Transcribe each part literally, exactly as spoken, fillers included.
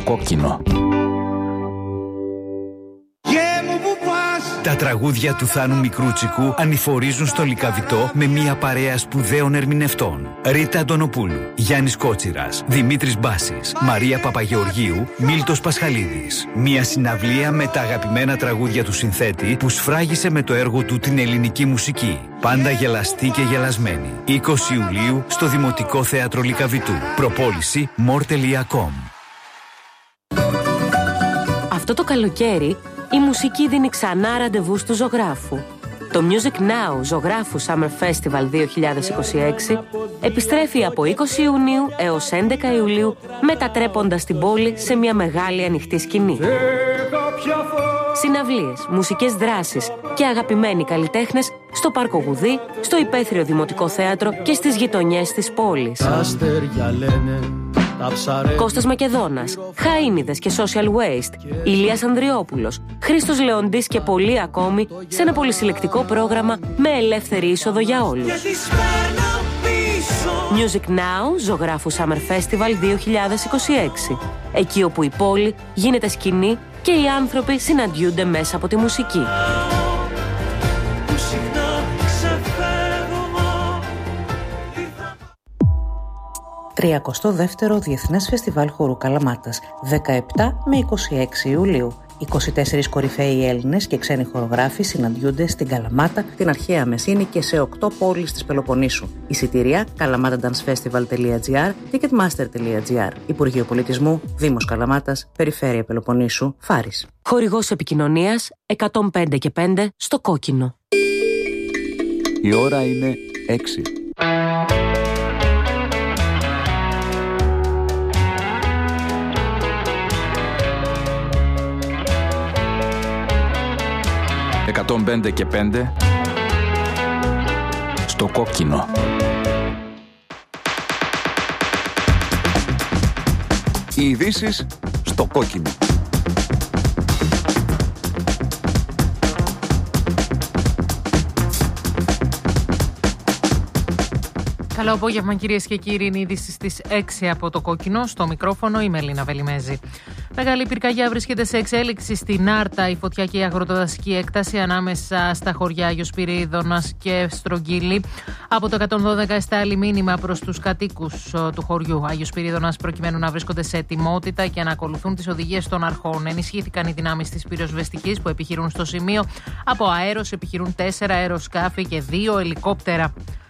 κόκκινο. Τα τραγούδια του Θάνου Μικρούτσικου ανηφορίζουν στο Λυκαβητό με μια παρέα σπουδαίων ερμηνευτών. Ρίτα Αντωνοπούλου, Γιάννης Κότσιρας, Δημήτρης Μπάσης, Μαρία Παπαγεωργίου, Μίλτος Πασχαλίδης. Μια συναυλία με τα αγαπημένα τραγούδια του συνθέτη που σφράγισε με το έργο του την ελληνική μουσική. Πάντα γελαστή και γελασμένη. είκοσι Ιουλίου στο Δημοτικό Θέατρο Λυκαβητού. Προπόληση μορ τελεία κομ. Αυτό το καλοκαίρι η μουσική δίνει ξανά ραντεβού του ζωγράφου. Το Music Now Ζωγράφου Summer Festival δύο χιλιάδες είκοσι έξι επιστρέφει από είκοσι Ιουνίου έως έντεκα Ιουλίου, μετατρέποντας την πόλη σε μια μεγάλη ανοιχτή σκηνή. Συναυλίες, μουσικές δράσεις και αγαπημένοι καλλιτέχνες στο Πάρκο Γουδί, στο Υπαίθριο Δημοτικό Θέατρο και στις γειτονιές της πόλης. Κώστας Μακεδόνας, Χαΐνιδες και Social Waste, Ηλίας Ανδριόπουλος, Χρήστος Λεοντής και πολλοί ακόμη σε ένα πολυσυλλεκτικό πρόγραμμα με ελεύθερη είσοδο για όλους. Music Now Ζωγράφου Summer Festival δύο χιλιάδες είκοσι έξι. Εκεί όπου η πόλη γίνεται σκηνή και οι άνθρωποι συναντιούνται μέσα από τη μουσική. τριακοστό δεύτερο Διεθνές Φεστιβάλ Χορού Καλαμάτας, δεκαεπτά με είκοσι έξι Ιουλίου. είκοσι τέσσερις κορυφαίοι Έλληνες και ξένοι χορογράφοι συναντιούνται στην Καλαμάτα, την αρχαία Μεσίνη και σε οκτώ πόλεις της Πελοποννήσου. Εισιτήρια καλαμάταντανσφεστιβάλ τελεία τζι άρ, ticketmaster τελεία τζι άρ. Υπουργείο Πολιτισμού, Δήμος Καλαμάτας, Περιφέρεια Πελοποννήσου, Φάρης. Χορηγός επικοινωνίας εκατόν πέντε και πέντε στο κόκκινο. Η ώρα είναι έξι. εκατόν πέντε και πέντε στο κόκκινο. Οι ειδήσεις στο κόκκινο. Καλό απόγευμα κυρίες και κύριοι, είναι η είδηση στις έξι από το κόκκινο. Στο μικρόφωνο η Μελίνα Βελιμέζη. Μεγάλη πυρκαγιά βρίσκεται σε εξέλιξη στην Άρτα, η φωτιά και η αγροτοδασική έκταση ανάμεσα στα χωριά Άγιος Πυρίδωνας και Στρογγύλη. Από το εκατόν δώδεκα εστάλει μήνυμα προς τους κατοίκους του χωριού Άγιος Πυρίδωνας προκειμένου να βρίσκονται σε ετοιμότητα και να ακολουθούν τις οδηγίες των αρχών. Ενισχύθηκαν οι δυνάμεις της πυροσβεστικής που επιχειρούν στο σημείο. Από αέρος επιχειρούν τέσσερα αεροσκάφη και δύο ελικόπτερα.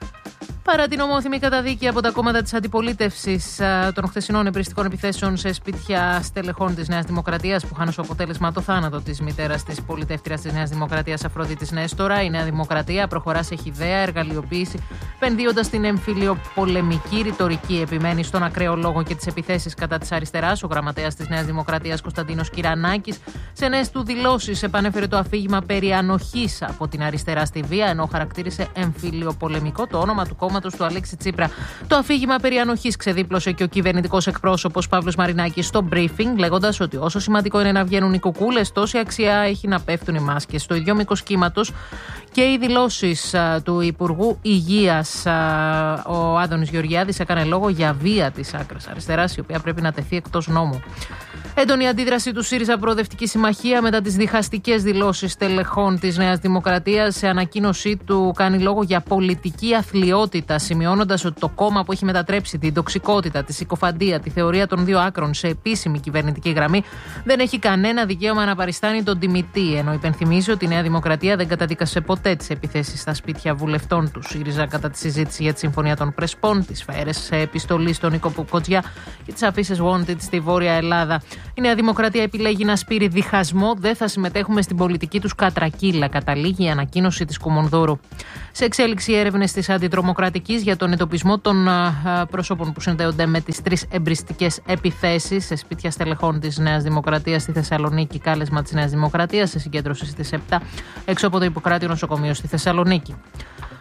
Παρά την ομόθυμη καταδίκη από τα κόμματα της αντιπολίτευσης των χθεσινών εμπριστικών επιθέσεων σε σπίτια στελεχών της Νέας Δημοκρατίας που είχαν ως αποτέλεσμα το θάνατο της μητέρας της πολιτεύτριας της Νέας Δημοκρατίας Αφροδίτης Νέστορα, η Νέα Δημοκρατία προχωρά σε χυδαία εργαλειοποίηση, επενδύοντας την εμφυλιοπολεμική ρητορική. Επιμένει στον ακραίο λόγο και τις επιθέσεις κατά της αριστεράς. Ο γραμματέας της Νέας Δημοκρατίας Κωνσταντίνος Κυρανάκης, σε νέες του δηλώσεις, επανέφερε το αφήγημα περί ανοχής από την αριστερά στη βία, ενώ χαρακτήρισε εμφυλιοπολεμικό το όνομα του κόμματος του Αλέξη Τσίπρα. Το αφήγημα περί ανοχής ξεδίπλωσε και ο κυβερνητικός εκπρόσωπος Παύλος Μαρινάκης στο briefing, λέγοντας ότι όσο σημαντικό είναι να βγαίνουν οι κουκούλες, τόση αξία έχει να πέφτουν οι μάσκες. Στο ίδιο μήκος κύματος και οι δηλώσεις α, του Υπουργού Υγείας, α, ο Άδωνης Γεωργιάδης, έκανε λόγο για βία της άκρας αριστεράς, η οποία πρέπει να τεθεί εκτός νόμου. Έντονη αντίδραση του ΣΥΡΙΖΑ Προοδευτική Συμμαχία μετά τις διχαστικές δηλώσεις στελεχών της Νέας Δημοκρατίας. Σε ανακοίνωσή του κάνει λόγο για πολιτική αθλιότητα, σημειώνοντας ότι το κόμμα που έχει μετατρέψει την τοξικότητα, τη συκοφαντία, τη θεωρία των δύο άκρων σε επίσημη κυβερνητική γραμμή δεν έχει κανένα δικαίωμα να παριστάνει τον τιμητή. Ενώ υπενθυμίζει ότι η Νέα Δημοκρατία δεν καταδίκασε ποτέ τις επιθέσεις στα σπίτια βουλευτών του ΣΥΡΙΖΑ κατά τη συζήτηση για τη Συμφωνία των Πρεσπών, τις φαέρες σε επιστολή στον Νίκο Κοτζιά και τις αφήσεις wanted στη Βόρεια Ελλάδα. Η Νέα Δημοκρατία επιλέγει να σπείρει διχασμό. Δεν θα συμμετέχουμε στην πολιτική τους κατρακύλα, καταλήγει η ανακοίνωση της Κουμουνδούρου. Σε εξέλιξη έρευνες της Αντιτρομοκρατικής για τον εντοπισμό των α, προσώπων που συνδέονται με τις τρεις εμπριστικές επιθέσεις σε σπίτια στελεχών της Νέας Δημοκρατίας στη Θεσσαλονίκη. Κάλεσμα της Νέας Δημοκρατίας σε συγκέντρωση στις επτά έξω από το Ιπποκράτιο νοσοκομείο στη Θεσσαλονίκη.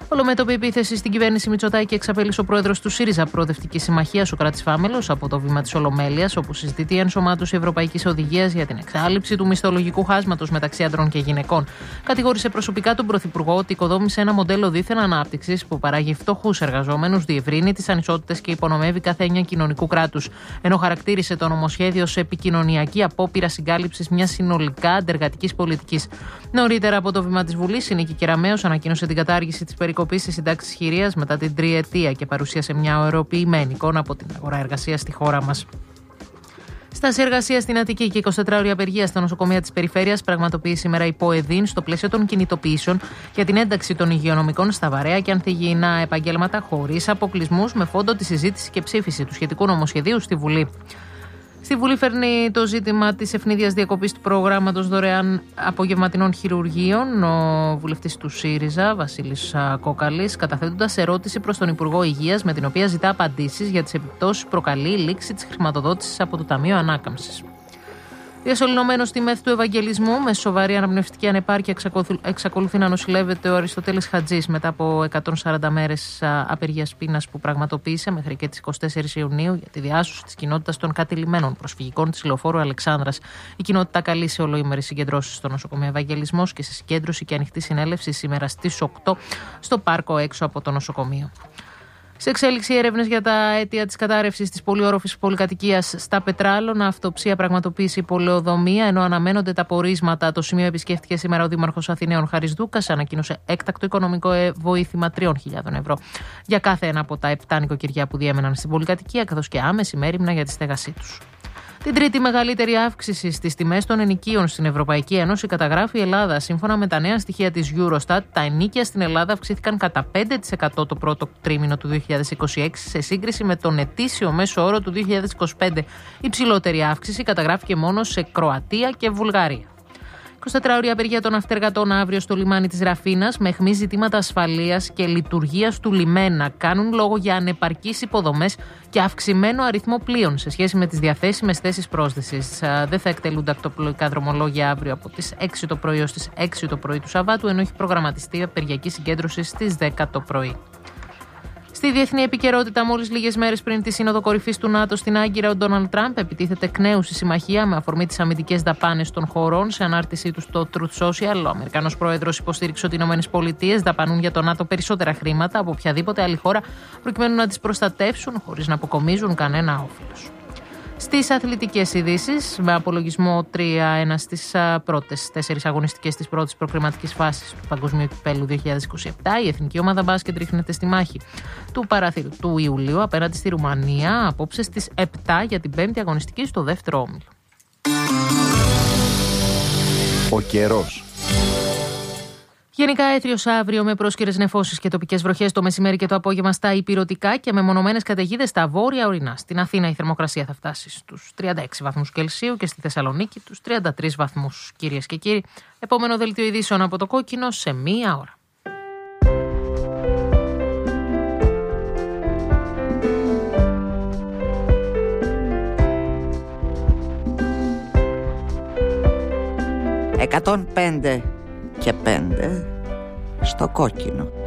Ολομέτωπη επίθεση στην κυβέρνηση Μητσοτάκη εξαπέλυσε ο πρόεδρος του ΣΥΡΙΖΑ Προοδευτική Συμμαχία, ο Κράτης Φάμελος, από το βήμα της Ολομέλειας, όπου συζητείται η ενσωμάτωση Ευρωπαϊκής Οδηγίας για την εξάλληψη του μισθολογικού χάσματος μεταξύ ανδρών και γυναικών. Κατηγόρησε προσωπικά τον Πρωθυπουργό ότι οικοδόμησε ένα μοντέλο δίθεν ανάπτυξης που παράγει φτωχούς εργαζόμενους, διευρύνει τις ανισότητες και υπονομεύει κάθε έννοια κοινωνικού κράτους. Ενώ χαρακτήρισε το νομοσχέδιο ως επικοινωνιακή απόπειρα συγκάλυψης μιας συνολικά αντεργατικής πολιτικής. Νωρίτερα από το βήμα της Βουλής, η Νίκη Κεραμέως ανακοίνωσε την κατάργηση της περικοπής της συντάξης χειρίας μετά την τριετία και παρουσίασε μια ωρεοποιημένη εικόνα από την αγορά εργασίας στη χώρα μας. Στάση εργασίας στην Αττική και εικοσιτετράωρη απεργία στα νοσοκομεία της περιφέρειας πραγματοποιεί σήμερα η ΠΟΕΔΗΝ στο πλαίσιο των κινητοποιήσεων για την ένταξη των υγειονομικών στα βαρέα και ανθυγιεινά επαγγέλματα χωρίς αποκλεισμούς, με φόντο τη συζήτηση και ψήφιση του σχετικού νομοσχεδίου στη Βουλή. Στη Βουλή φέρνει το ζήτημα της ευνίδιας διακοπής του προγράμματος δωρεάν απογευματινών χειρουργείων ο βουλευτής του ΣΥΡΙΖΑ, Βασίλης Κόκαλης, καταθέτοντας ερώτηση προς τον Υπουργό Υγείας, με την οποία ζητά απαντήσεις για τις επιπτώσεις που προκαλεί η λήξη της χρηματοδότησης από το Ταμείο Ανάκαμψης. Διασωληνωμένος στη μεθ του Ευαγγελισμού, με σοβαρή αναπνευστική ανεπάρκεια, εξακολουθεί να νοσηλεύεται ο Αριστοτέλης Χατζής μετά από εκατόν σαράντα μέρες απεργίας πείνας που πραγματοποίησε μέχρι και τις εικοστή τέταρτη Ιουνίου για τη διάσωση της κοινότητας των κατηλημμένων προσφυγικών της Λεωφόρου Αλεξάνδρας. Η κοινότητα καλεί σε ολοήμερες συγκεντρώσεις στο νοσοκομείο Ευαγγελισμός και σε συγκέντρωση και ανοιχτή συνέλευση σήμερα στις οκτώ στο πάρκο έξω από το νοσοκομείο. Σε εξέλιξη έρευνες για τα αίτια της κατάρρευσης της πολυόροφης πολυκατοικίας στα Πετράλωνα, αυτοψία, πραγματοποίηση, πολεοδομία, ενώ αναμένονται τα πορίσματα. Το σημείο επισκέφτηκε σήμερα ο Δήμαρχος Αθηναίων Χάρης Δούκας, ανακοίνωσε έκτακτο οικονομικό βοήθημα τριών χιλιάδων ευρώ για κάθε ένα από τα επτά νοικοκυριά που διέμεναν στην πολυκατοικία, καθώς και άμεση μέριμνα για τη στέγασή τους. Την τρίτη μεγαλύτερη αύξηση στις τιμές των ενοικίων στην Ευρωπαϊκή Ένωση καταγράφει η Ελλάδα. Σύμφωνα με τα νέα στοιχεία της Eurostat, τα ενοίκια στην Ελλάδα αυξήθηκαν κατά πέντε τοις εκατό το πρώτο τρίμηνο του δύο χιλιάδες είκοσι έξι σε σύγκριση με τον ετήσιο μέσο όρο του δύο χιλιάδες είκοσι πέντε. Η υψηλότερη αύξηση καταγράφηκε μόνο σε Κροατία και Βουλγαρία. εικοσιτετράωρη απεργία των ναυτεργατών αύριο στο λιμάνι της Ραφίνας, με αιχμή ζητήματα ασφαλείας και λειτουργίας του λιμένα. Κάνουν λόγο για ανεπαρκείς υποδομές και αυξημένο αριθμό πλοίων σε σχέση με τις διαθέσιμες θέσεις πρόσθεσης. Δεν θα εκτελούνται ακτοπλοϊκά δρομολόγια αύριο από τις έξι το πρωί ως τις έξι το πρωί του Σαββάτου, ενώ έχει προγραμματιστεί απεργιακή συγκέντρωση στις δέκα το πρωί. Στη διεθνή επικαιρότητα, μόλις λίγες μέρες πριν τη Σύνοδο Κορυφής του ΝΑΤΟ στην Άγκυρα, ο Ντόναλντ Τραμπ επιτίθεται εκ νέου στη συμμαχία με αφορμή τις αμυντικές δαπάνες των χωρών. Σε ανάρτησή του στο Truth Social, ο Αμερικανός Πρόεδρος υποστήριξε ότι οι ΗΠΑ δαπανούν για το ΝΑΤΟ περισσότερα χρήματα από οποιαδήποτε άλλη χώρα, προκειμένου να τις προστατεύσουν χωρίς να αποκομίζουν κανένα όφελος. Στις αθλητικές ειδήσεις, με απολογισμό τρία ένα στις πρώτες τέσσερις αγωνιστικές της πρώτης προκριματικής φάσης του Παγκοσμίου Κυπέλλου δύο χιλιάδες είκοσι επτά, η εθνική ομάδα μπάσκετ ρίχνεται στη μάχη του παραθύρου του Ιουλίου απέναντι στη Ρουμανία, απόψε στις επτά για την πέμπτη αγωνιστική στο δεύτερο όμιλο. Ο καιρός. Γενικά έθριος αύριο με πρόσκαιρες νεφώσεις και τοπικές βροχές το μεσημέρι και το απόγευμα στα ηπειρωτικά και με μονομένες καταιγίδες στα βόρεια ορεινά. Στην Αθήνα η θερμοκρασία θα φτάσει στους τριάντα έξι βαθμούς Κελσίου και στη Θεσσαλονίκη τους τριάντα τρεις βαθμούς. Κυρίες και κύριοι, επόμενο δελτίο ειδήσεων από το Κόκκινο σε μία ώρα. εκατόν πέντε και πέντε στο Κόκκινο.